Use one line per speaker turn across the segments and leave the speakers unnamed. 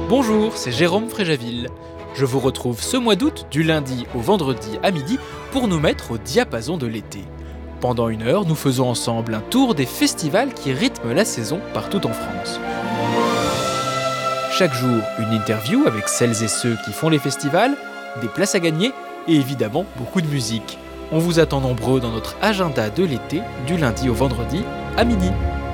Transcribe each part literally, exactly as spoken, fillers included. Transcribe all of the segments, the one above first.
Bonjour, c'est Jérôme Fréjaville. Je vous retrouve ce mois d'août, du lundi au vendredi à midi, pour nous mettre au diapason de l'été. Pendant une heure, nous faisons ensemble un tour des festivals qui rythment la saison partout en France. Chaque jour, une interview avec celles et ceux qui font les festivals, des places à gagner et évidemment beaucoup de musique. On vous attend nombreux dans notre agenda de l'été, du lundi au vendredi à midi.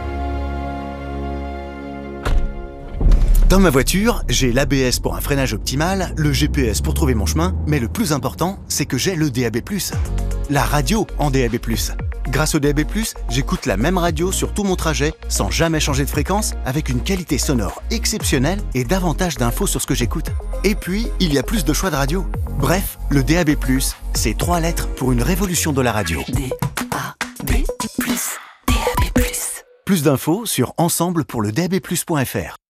Dans ma voiture, j'ai l'A B S pour un freinage optimal, le G P S pour trouver mon chemin, mais le plus important, c'est que j'ai le D A B plus. La radio en D A B plus. Grâce au D A B plus, j'écoute la même radio sur tout mon trajet, sans jamais changer de fréquence, avec une qualité sonore exceptionnelle et davantage d'infos sur ce que j'écoute. Et puis, il y a plus de choix de radio. Bref, le D A B plus, c'est trois lettres pour une révolution de la radio.
D A B plus, D A B plus.
Plus d'infos sur ensemble pour le D A B plus point F R.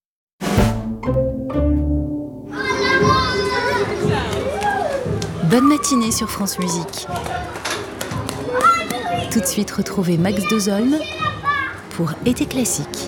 Bonne matinée sur France Musique. Tout de suite, retrouvez Max Dozolm pour Été classique.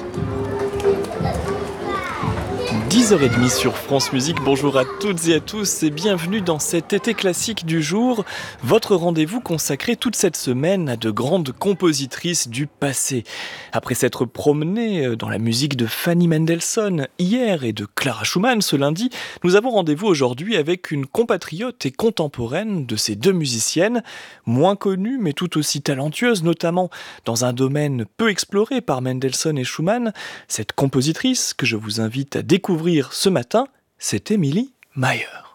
dix heures trente sur France Musique, bonjour à toutes et à tous et bienvenue dans cet été classique du jour, votre rendez-vous consacré toute cette semaine à de grandes compositrices du passé. Après s'être promené dans la musique de Fanny Mendelssohn hier et de Clara Schumann ce lundi, nous avons rendez-vous aujourd'hui avec une compatriote et contemporaine de ces deux musiciennes, moins connues mais tout aussi talentueuses, notamment dans un domaine peu exploré par Mendelssohn et Schumann. Cette compositrice que je vous invite à découvrir ce matin, c'est Emilie Mayer.